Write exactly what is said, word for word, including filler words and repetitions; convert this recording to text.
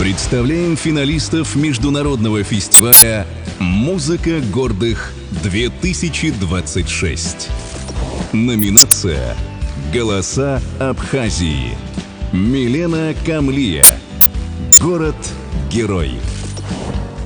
Представляем финалистов международного фестиваля «Музыка гордых-две тысячи двадцать шесть». Номинация «Голоса Абхазии». Милена Камлия. Город-герой.